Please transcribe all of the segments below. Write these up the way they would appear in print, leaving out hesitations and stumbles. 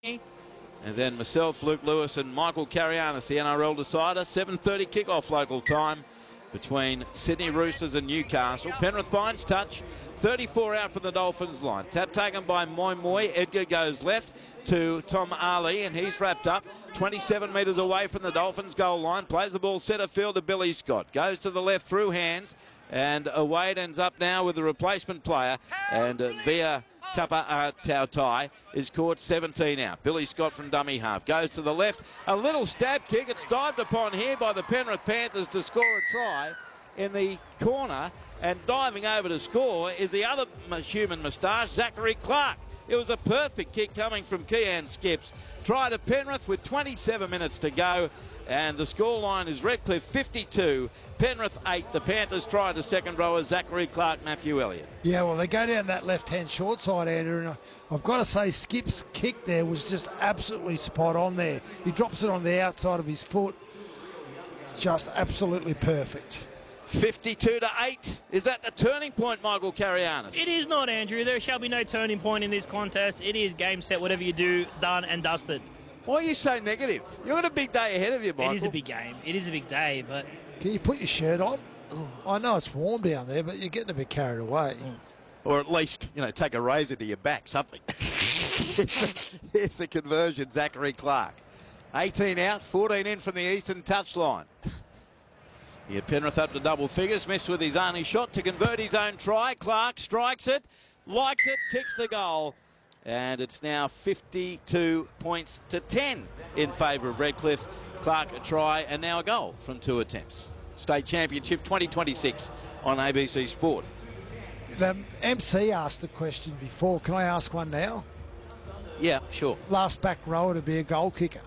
And then myself, Luke Lewis and Michael Carianis, the NRL decider. 7:30 kickoff local time between Sydney Roosters and Newcastle. Penrith finds touch. 34 out from the Dolphins line. Tap taken by Moi Moi. Edgar goes left to Tom Ali, and he's wrapped up 27 metres away from the Dolphins goal line. Plays the ball centre field to Billy Scott. Goes to the left through hands, and Wade ends up now with the replacement player, and via Tapa Tautai is caught 17 out. Billy Scott from dummy half goes to the left. A little stab kick. It's dived upon here by the Penrith Panthers to score a try in the corner. And diving over to score is the other human moustache, Zachary Clark. It was a perfect kick coming from Kean Skips. Try to Penrith with 27 minutes to go. And the scoreline is Redcliffe 52, Penrith 8. The Panthers try the second rower, Zachary Clark, Matthew Elliott. Yeah, well, they go down that left-hand short side, Andrew, and I've got to say Skip's kick there was just absolutely spot on there. He drops it on the outside of his foot. Just absolutely perfect. 52-8. Is that the turning point, Michael Carianis? It is not, Andrew. There shall be no turning point in this contest. It is game, set, whatever you do, done and dusted. Why are you so negative? You've got a big day ahead of you, Michael. It is a big game. It is a big day, but... Can you put your shirt on? Ooh. I know it's warm down there, but you're getting a bit carried away. Or at least, take a razor to your back, something. Here's the conversion, Zachary Clark. 18 out, 14 in from the eastern touchline. Yeah, Penrith up to double figures, missed with his only shot to convert his own try. Clark strikes it, likes it, kicks the goal. And it's now 52 points to 10 in favour of Redcliffe. Clark a try and now a goal from 2 attempts. State Championship 2026 on ABC Sport. The MC asked a question before. Can I ask one now? Yeah, sure. Last back rower to be a goal kicker.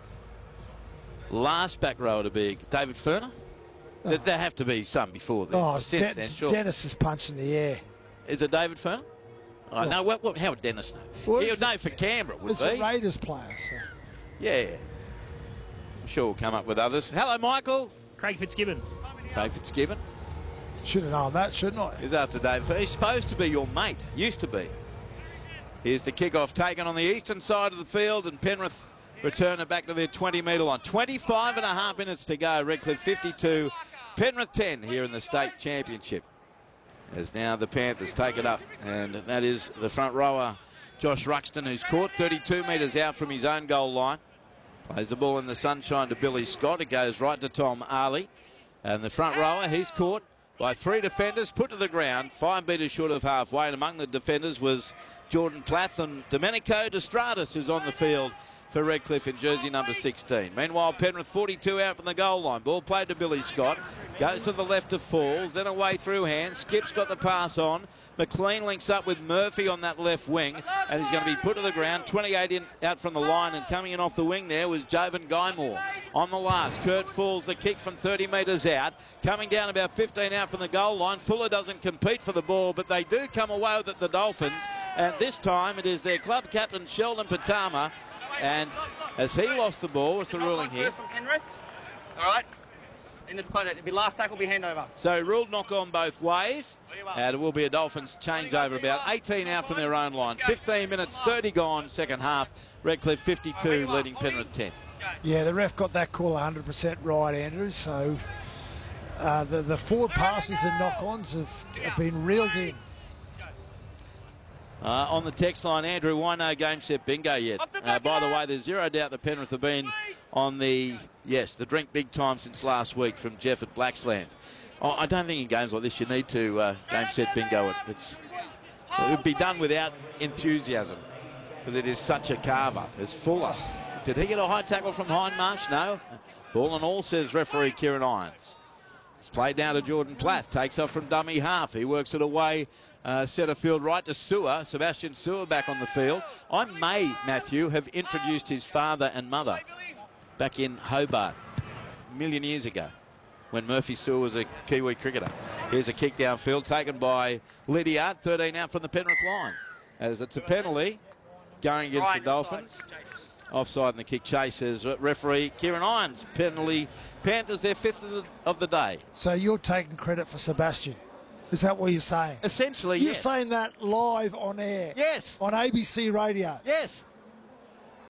Last back rower to be David Furner? Oh. There have to be some before then. Oh, then, sure. Dennis is punching the air. Is it David Furner? Oh, no, how would Dennis know? Well, he would know for Canberra, would it's be. It's a Raiders player, so... Yeah. I'm sure we'll come up with others. Hello, Michael. Craig Fitzgibbon. Craig Fitzgibbon. Should have known that, shouldn't I? He's after David Furner. He's supposed to be your mate. Used to be. Here's the kickoff taken on the eastern side of the field, and Penrith return it back to their 20-metre line. 25 and a half minutes to go. Redcliffe 52, Penrith 10 here in the state championship. As now the Panthers take it up, and that is the front rower, Josh Ruxton, who's caught 32 metres out from his own goal line. Plays the ball in the sunshine to Billy Scott. It goes right to Tom Ali. And the front rower, he's caught by 3 defenders, put to the ground, 5 metres short of halfway. And among the defenders was Jordan Plath and Domenico Destratus, who's on the field for Redcliffe in jersey number 16. Meanwhile, Penrith 42 out from the goal line. Ball played to Billy Scott. Goes to the left to Falls, then away through hands. Skip's got the pass on. McLean links up with Murphy on that left wing, and he's going to be put to the ground. 28 out from the line, and coming in off the wing there was Jovan Guymore. On the last, Kurt Falls, the kick from 30 metres out. Coming down about 15 out from the goal line. Fuller doesn't compete for the ball, but they do come away with it, the Dolphins. And this time it is their club captain, Sheldon Patama. And as he lost the ball, what's the ruling here? From Penrith. All right. In the it'll be last tackle, be handover. So ruled knock on both ways. And it will be a Dolphins changeover. About 18 out from their own line. 15 minutes, 30 gone, second half. Redcliffe 52, leading Penrith 10. Yeah, the ref got that call 100% right, Andrew. So the forward passes and knock-ons have been reeled in. On the text line, Andrew, why no game set bingo yet? By the way, there's zero doubt that Penrith have been on the drink big time since last week from Jeff at Blacksland. I don't think in games like this you need to game set bingo it. It would be done without enthusiasm because it is such a carve-up. It's Fuller. Did he get a high tackle from Hindmarsh? No. Ball and all, says referee Kieran Irons. It's played down to Jordan Plath. Takes off from dummy half. He works it away. Centre field right to Sewer. Sebastian Sewer back on the field. I may, Matthew, have introduced his father and mother back in Hobart a million years ago when Murphy Sewer was a Kiwi cricketer. Here's a kick downfield taken by Lydiard. 13 out from the Penrith line. As it's a penalty going against the Dolphins. Offside in the kick chase, says referee Kieran Irons. Penalty. Panthers, their 5th of the day. So you're taking credit for Sebastian. Is that what you're saying? Essentially, you're yes. You're saying that live on air? Yes. On ABC radio? Yes.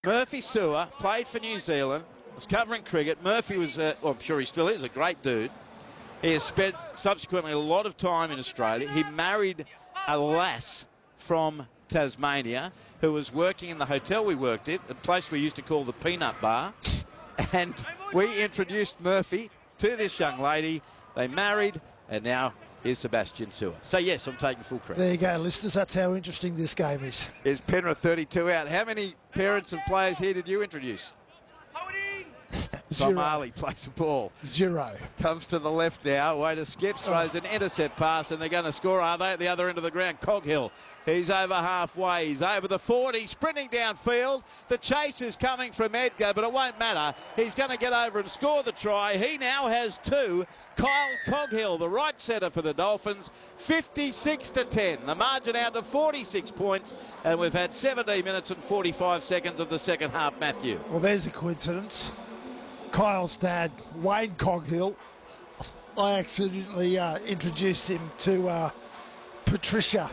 Murphy Sewer played for New Zealand, was covering cricket. Murphy was, well, I'm sure he still is, a great dude. He has spent subsequently a lot of time in Australia. He married a lass from Tasmania who was working in the hotel we worked at, a place we used to call the Peanut Bar. And we introduced Murphy to this young lady. They married, and now here's Sebastian Sewer. So, yes, I'm taking full credit. There you go, listeners. That's how interesting this game is. Is Penrith 32 out? How many parents and players here did you introduce? Tom Harley plays the ball. 0. Comes to the left now. Way to skip. Throws an intercept pass, and they're going to score, are they? At the other end of the ground, Coghill. He's over halfway. He's over the 40, sprinting downfield. The chase is coming from Edgar, but it won't matter. He's going to get over and score the try. He now has 2. Kyle Coghill, the right centre for the Dolphins, 56-10. The margin out to 46 points, and we've had 17 minutes and 45 seconds of the second half, Matthew. Well, there's the coincidence. Kyle's dad, Wayne Coghill, I accidentally introduced him to Patricia.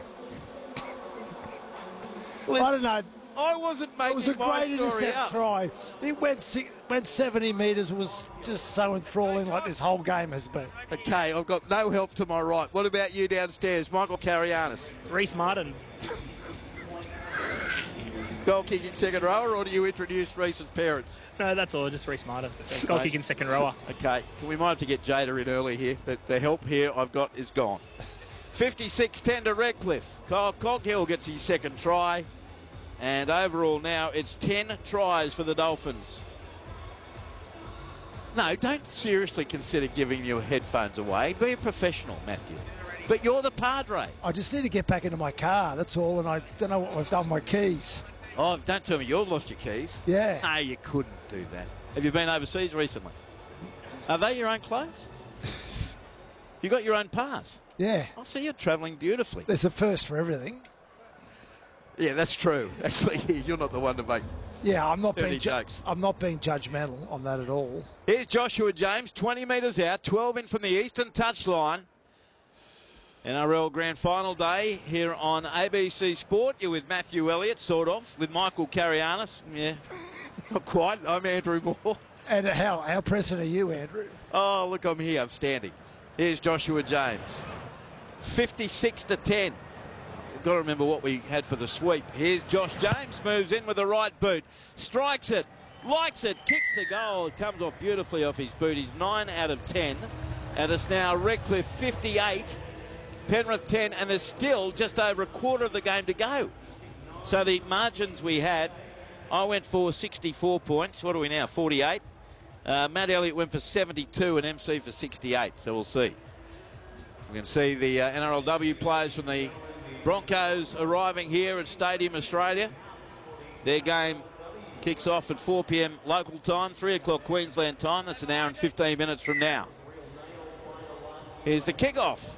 I don't know. I wasn't making It was a my great story intercept up. try. It went 70 metres, was just so enthralling like this whole game has been. Okay, I've got no help to my right. What about you downstairs, Michael Carianis? Reece Martin. Goal kicking second rower, or do you introduce Reece's parents? No, that's all. Just Reece Martin. Goal kicking second rower. Okay, we might have to get Jada in early here. The help here I've got is gone. 56-10 to Redcliffe. Kyle Coghill gets his second try. And overall now it's 10 tries for the Dolphins. No, don't seriously consider giving your headphones away. Be a professional, Matthew. But you're the Padre. I just need to get back into my car, that's all, and I don't know what I've done with my keys. Oh, don't tell me you've lost your keys. Yeah. No, you couldn't do that. Have you been overseas recently? Are they your own clothes? You got your own pass? Yeah. I see you're travelling beautifully. There's a first for everything. Yeah, that's true. Actually, you're not the one to make. Yeah, I'm not Dirty being jokes. I'm not being judgmental on that at all. Here's Joshua James, 20 metres out, 12 in from the eastern touchline. NRL Grand Final Day here on ABC Sport. You're with Matthew Elliott, sort of, with Michael Carianis. Yeah, not quite. I'm Andrew Moore. And how present are you, Andrew? Oh, look, I'm here. I'm standing. Here's Joshua James. 56-10. We've got to remember what we had for the sweep. Here's Josh James, moves in with the right boot, strikes it, likes it, kicks the goal. It comes off beautifully off his boot. He's 9 out of 10. And it's now Redcliffe 58, Penrith 10, and there's still just over a quarter of the game to go. So the margins we had, I went for 64 points. What are we now, 48? Matt Elliott went for 72 and MC for 68, so we'll see. We can see the NRLW players from the Broncos arriving here at Stadium Australia. Their game kicks off at 4 p.m. local time, 3 o'clock Queensland time. That's an hour and 15 minutes from now. Here's the kickoff.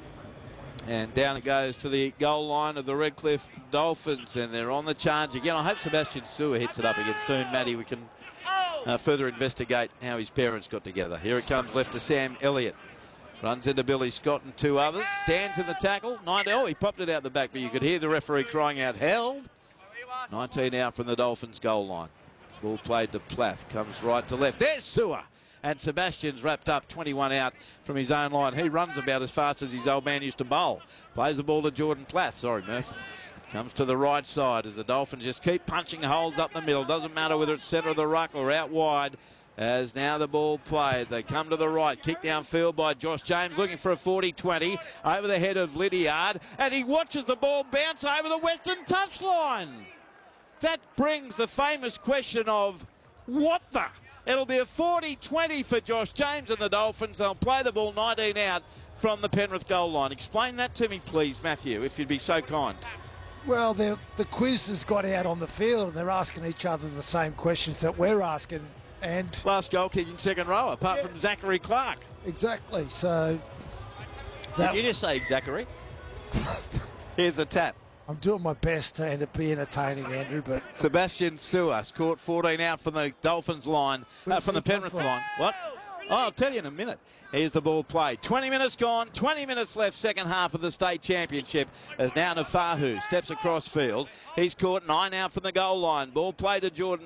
And down it goes to the goal line of the Redcliffe Dolphins, and they're on the charge again. I hope Sebastian Sewer hits it up again soon, Matty. We can further investigate how his parents got together. Here it comes left to Sam Elliott. Runs into Billy Scott and 2 others. Stands in the tackle. Oh, he popped it out the back, but you could hear the referee crying out, held. 19 out from the Dolphins' goal line. Ball played to Plath. Comes right to left. There's Sewer. And Sebastian's wrapped up, 21 out from his own line. He runs about as fast as his old man used to bowl. Plays the ball to Jordan Plath. Sorry, Murph. Comes to the right side as the Dolphins just keep punching holes up the middle. Doesn't matter whether it's centre of the ruck or out wide. As now the ball played. They come to the right. Kick downfield by Josh James, looking for a 40-20 over the head of Lydiard. And he watches the ball bounce over the western touchline. That brings the famous question of, what the? It'll be a 40-20 for Josh James and the Dolphins. They'll play the ball 19 out from the Penrith goal line. Explain that to me, please, Matthew, if you'd be so kind. Well, the quiz has got out on the field, and they're asking each other the same questions that we're asking. And last goal kicking second row, apart from Zachary Clark. Exactly. So did you just say Zachary? Here's the tap. I'm doing my best to be entertaining, Andrew, but Sebastian Sewer caught 14 out from the Dolphins line, from the Penrith line. What? I'll tell you in a minute. Here's the ball played. 20 minutes gone, 20 minutes left, second half of the state championship, as now Nafahu steps across field. He's caught 9 out from the goal line. Ball played to Jordan